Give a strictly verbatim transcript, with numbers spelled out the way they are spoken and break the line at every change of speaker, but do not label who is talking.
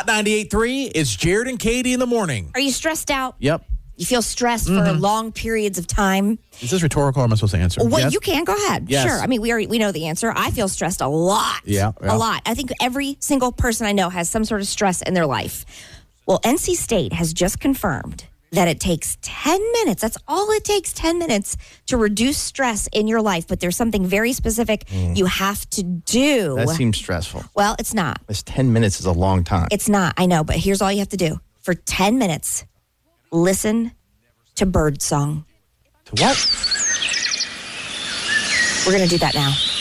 Hot ninety-eight point three, it's Jared and Katie in the morning.
Are you stressed out?
Yep.
You feel stressed
mm-hmm.
for long periods of time?
Is this rhetorical or am I supposed to answer?
Well,
yes?
you can. Go ahead.
Yes.
Sure. I mean, we already, we know the answer. I feel stressed a lot.
Yeah, yeah.
A lot. I think every single person I know has some sort of stress in their life. Well, N C State has just confirmed that it takes ten minutes. That's all it takes, ten minutes to reduce stress in your life. But there's something very specific mm. you have to do.
That seems stressful.
Well, it's not.
It's ten minutes is a long time.
It's not. I know. But here's all you have to do. For ten minutes, listen to bird song.
To what?
We're going to do that now.